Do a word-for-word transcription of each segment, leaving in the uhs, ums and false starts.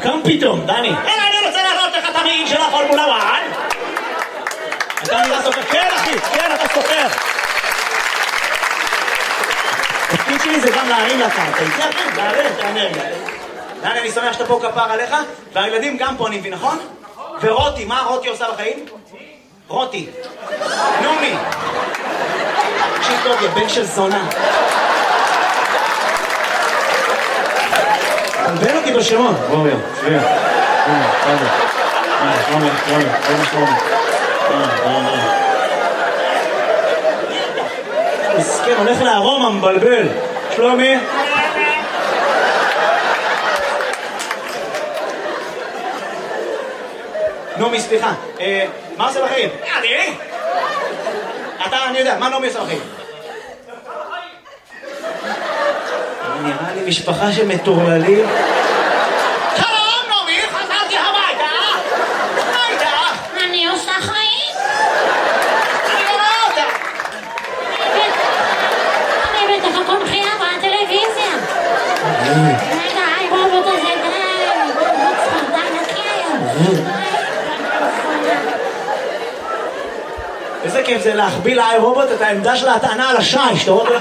קם פתאום, דני. אלא אני רוצה להראות לך את המעיל של הפורמולה אחת. אתה נראה סופר. כן, אחי, כן, אתה סופר. התפקיד שלי זה גם להרים לקרקע. זה כן, להרים את האנרגיה. דני, אני שמח שאתה פה כפר עליך, והילדים גם פה, אני מבין, נכון? ורותי, מה רותי עושה בחיים? רותי. נומי. תקשיב טוב, יא בן של זונה. תלבן אותי בשמות. בואו, יא, שביע. שלומי, שלומי. שלומי, שלומי, שלומי, שלומי. מסכן, הולך לארום המבלבל. שלומי. נומי, סליחה. מה עושה בחיים? אני? אתה, אני יודע, מה נומי עושה בחיים? נראה לי משפחה של מטורללים. שלום, נומי, חזרתי הביתה. מה איתך? אני עושה חיים. אני רואה אותה. אני בטח הכל בחייה בטלוויזיה. רגע, היי רובוט הזה, די. רובוט ספרדן נקי היום. איזה כיף זה להחביא לאי רובוט את העמדה של ההטענה על השיש, אתה רואה?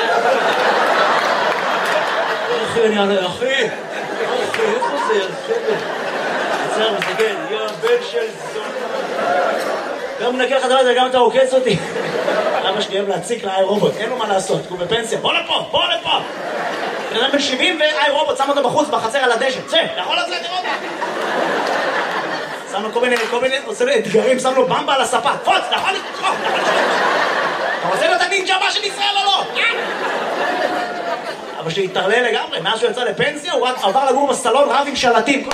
אחי, אני אענה, אחי, אחי, איפה זה? עצר, מסתכל, יא בן של זון. גם מנקה לך דבר הזה, גם אתה עוקץ אותי. אבא שלי אוהב להציק לאי רובוט, אין לו מה לעשות, הוא בפנסיה. בוא לפה, בוא לפה. בן אדם בן שבעים ואי רובוט, שם אותו בחוץ, בחצר על הדשא. צא, אתה יכול לצאת לראות? שם לו כל מיני, כל מיני, עושה לו אתגרים, שם לו במבה על הספה. פוץ, אתה יכול לתקוף, אתה יכול לתקוף. אתה רוצה להיות הנינג'ה הבא של ישראל או לא? אבל שהתערלל לגמרי, מאז שהוא יצא לפנסיה, הוא עבר לגור בסלון רב עם שלטים.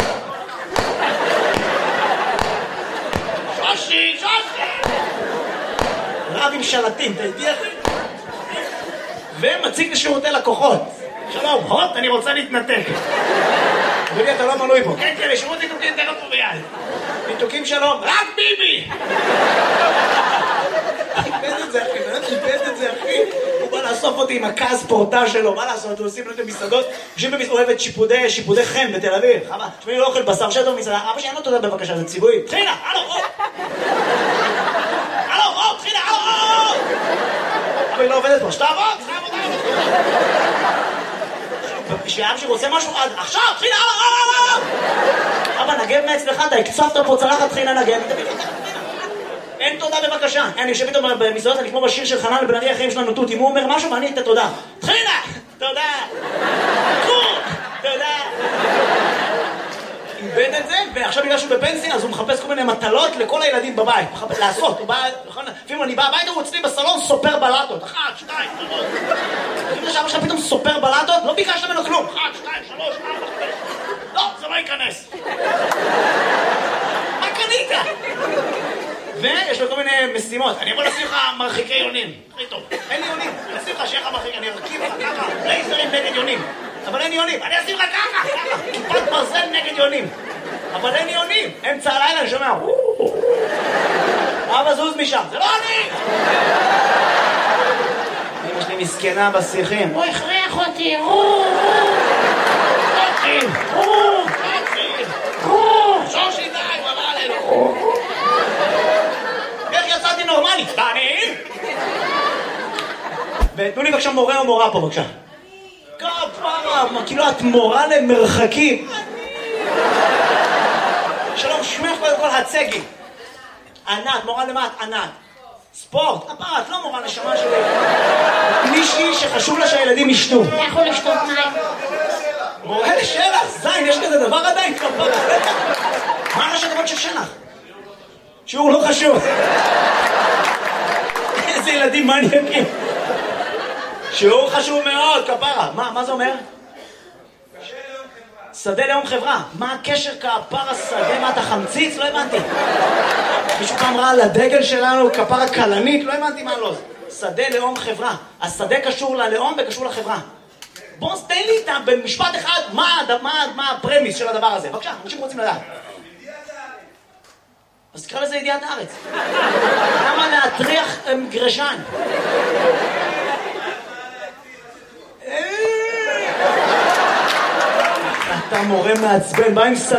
שושי, שושי! רב עם שלטים, אתה איתי אחי? ומציג לשירותי לקוחות. שלום, הוט, אני רוצה להתנתק. אדוני, אתה לא מנוי פה. כן, כן, לשירות ניתוקים תכף פה ביד. ניתוקים שלום, רק ביבי! איבד את זה, אחי, באמת איבד את זה, אחי. הוא בא לאסוף אותי עם הכעס פורטה שלו, מה לעשות? הוא עושים לו את המסעדות, יושבים במסעדות, הוא אוהב את שיפודי, שיפודי חן בתל אביב. חבל, תשמעי, לא אוכל בשר שטו במסעדה, אבא שאין לו תודה בבקשה, זה ציבורי. תחילה, הלו, או! הלו, או, תחילה, הלו, או! אבל היא לא עובדת פה, שתעבוד, שתעבוד, כשאבא שרוצה משהו, עכשיו, תחילה, הלו, או! אבא, נגב מאצלך, אתה הקצפת פה צלחת תחילה נגב, אין תודה בבקשה. אני יושב איתו במסעדות, אני כמו בשיר של חנן בן ארי, החיים שלנו תות. אם הוא אומר משהו, ואני אתן תודה. תחילה! תודה! קור! תודה! איבד את זה, ועכשיו בגלל שהוא בפנסיה, אז הוא מחפש כל מיני מטלות לכל הילדים בבית. לעשות, הוא בא... לפעמים אני בא הביתה, הוא אצלי בסלון סופר בלטות. אחת, שתיים, שלוש. אם זה שאבא שלך פתאום סופר בלטות, לא ביקשת ממנו כלום. אחת, שתיים, שלוש, ארבע, חמש. לא, זה לא ייכנס. מה קנית? ויש לו כל מיני משימות. אני יכול לשים לך מרחיקי יונים. הכי טוב. אין לי יונים. אני אשים לך שיהיה לך מרחיק. אני ארכיב לך ככה. לייזרים נגד יונים. אבל אין יונים. אני אשים לך ככה. ככה. כיפת ברזל נגד יונים. אבל אין יונים. אמצע הלילה אני שומע. אבא זוז משם. זה לא אני! אמא שלי מסכנה בשיחים. הוא הכריח אותי. תתחיל. תתחיל. שושי די. בבא עלינו. איך יצאתי נורמלי? דני? ותנו לי בבקשה מורה או מורה פה בבקשה. כפרה, כאילו את מורה למרחקים. שלום, שמך קודם כל הצגי. ענת, מורה למה את? ענת. ספורט, כפרה, את לא מורה נשמה שלי. מישהי שחשוב לה שהילדים ישתו. לכו לשתות מים. מורה לשלח, זין, יש כזה דבר עדיין? כפרה. מה ראשי הדבר של שלח? שיעור לא חשוב. איזה ילדים מניאקים. שיעור חשוב מאוד, כפרה. מה, מה זה אומר? שדה ליום חברה. מה הקשר כפרה שדה? מה אתה חמציץ? לא הבנתי. מישהו פעם ראה על הדגל שלנו כפרה קלנית? לא הבנתי מה לא. שדה ליום חברה. השדה קשור ללאום וקשור לחברה. בוא תן לי איתם במשפט אחד מה, מה, מה הפרמיס של הדבר הזה. בבקשה, אנשים רוצים לדעת. אז תקרא לזה ידיעת הארץ. למה להטריח גרשן? אתה מורה מעצבן, מה עם